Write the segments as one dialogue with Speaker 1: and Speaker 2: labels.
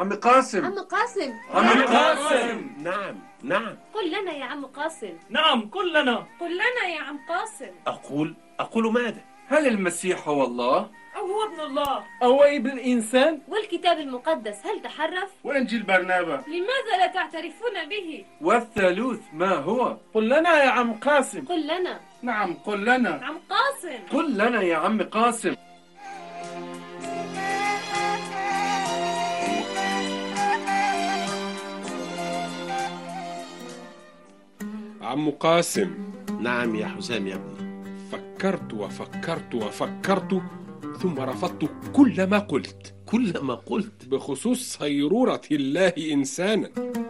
Speaker 1: عم قاسم.
Speaker 2: عم قاسم.
Speaker 1: عم قاسم. نعم.
Speaker 2: قل لنا يا عم قاسم.
Speaker 3: نعم قل لنا.
Speaker 2: قل لنا يا عم قاسم.
Speaker 1: أقول ماذا؟
Speaker 4: هل المسيح هو الله؟
Speaker 3: أو هو ابن الله؟
Speaker 5: أو ابن الإنسان؟
Speaker 2: والكتاب المقدس هل تحرف؟
Speaker 1: وإنجيل برنابا
Speaker 2: لماذا لا تعترفون به؟
Speaker 4: والثالوث ما هو؟
Speaker 5: قل لنا يا عم قاسم.
Speaker 2: قل لنا.
Speaker 1: نعم قل لنا.
Speaker 2: عم قاسم.
Speaker 4: قل لنا يا عم قاسم.
Speaker 6: عم قاسم.
Speaker 7: نعم يا حسام يا ابني.
Speaker 6: فكرت وفكرت وفكرت ثم رفضت كل ما قلت.
Speaker 7: كل ما قلت؟
Speaker 6: بخصوص صيرورة الله إنسانا.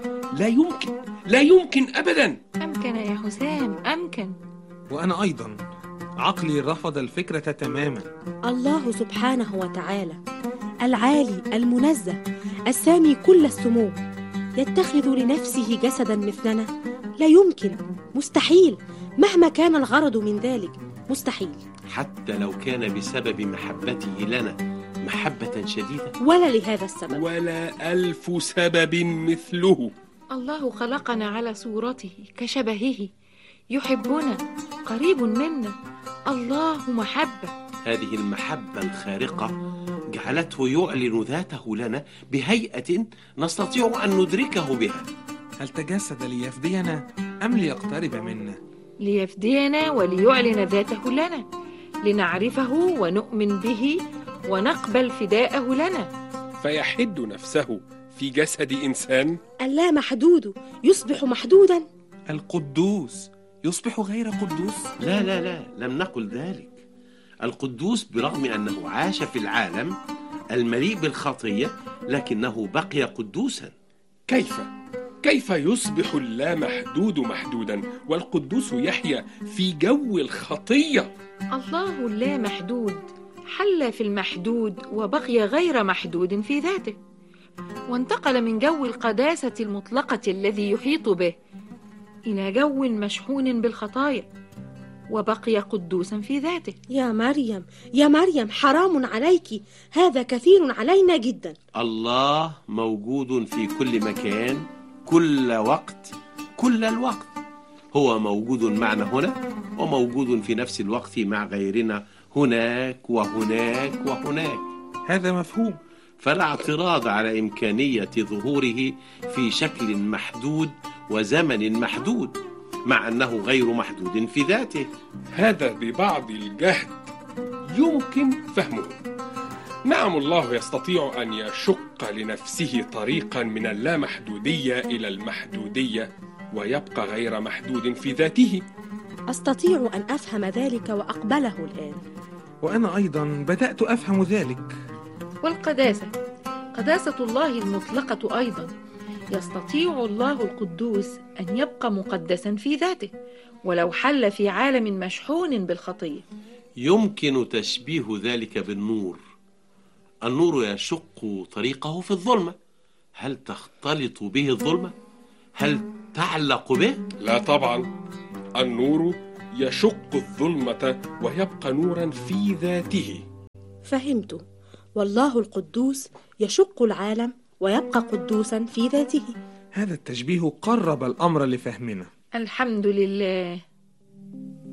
Speaker 6: لا يمكن أبدا.
Speaker 8: أمكن يا حسام، أمكن.
Speaker 9: وأنا أيضا عقلي رفض الفكرة تماما.
Speaker 10: الله سبحانه وتعالى العالي المنزه السامي كل السمو يتخذ لنفسه جسدا مثلنا؟ لا يمكن، مستحيل، مهما كان الغرض من ذلك مستحيل.
Speaker 7: حتى لو كان بسبب محبته لنا محبة شديدة؟
Speaker 10: ولا لهذا السبب،
Speaker 6: ولا ألف سبب مثله.
Speaker 8: الله خلقنا على صورته كشبهه، يحبنا، قريب منا. الله محبة.
Speaker 7: هذه المحبة الخارقة جعلته يعلن ذاته لنا بهيئة نستطيع أن ندركه بها.
Speaker 9: هل تجسد ليفدينا أم ليقترب منا؟
Speaker 8: ليفدينا وليعلن ذاته لنا، لنعرفه ونؤمن به ونقبل فداءه لنا.
Speaker 6: فيحد نفسه في جسد إنسان؟
Speaker 10: اللامحدود يصبح محدودا؟
Speaker 9: القدوس يصبح غير قدوس؟
Speaker 7: لا، لم نقل ذلك. القدوس برغم أنه عاش في العالم المليء بالخطية لكنه بقي قدوسا.
Speaker 6: كيف يصبح اللامحدود محدودا والقدوس يحيا في جو الخطية؟
Speaker 8: الله اللامحدود حل في المحدود وبقي غير محدود في ذاته، وانتقل من جو القداسة المطلقة الذي يحيط به إلى جو مشحون بالخطايا وبقي قدوسا في ذاته.
Speaker 10: يا مريم حرام عليك، هذا كثير علينا جدا.
Speaker 7: الله موجود في كل مكان، كل وقت، كل الوقت. هو موجود معنا هنا وموجود في نفس الوقت مع غيرنا هناك وهناك وهناك.
Speaker 9: هذا مفهوم.
Speaker 7: فلا اعتراض على إمكانية ظهوره في شكل محدود وزمن محدود، مع أنه غير محدود في ذاته.
Speaker 6: هذا ببعض الجهد يمكن فهمه. نعم، الله يستطيع أن يشق لنفسه طريقا من اللامحدودية إلى المحدودية ويبقى غير محدود في ذاته.
Speaker 10: أستطيع أن أفهم ذلك وأقبله الآن.
Speaker 9: وأنا أيضا بدأت أفهم ذلك.
Speaker 8: والقداسة، قداسة الله المطلقة أيضا، يستطيع الله القدوس أن يبقى مقدسا في ذاته ولو حل في عالم مشحون بالخطية.
Speaker 7: يمكن تشبيه ذلك بالنور. النور يشق طريقه في الظلمة. هل تختلط به الظلمة؟ هل تعلق به؟
Speaker 6: لا طبعا، النور يشق الظلمة ويبقى نورا في ذاته.
Speaker 10: فهمت. والله القدوس يشق العالم ويبقى قدوسا في ذاته.
Speaker 9: هذا التشبيه قرب الأمر لفهمنا.
Speaker 8: الحمد لله.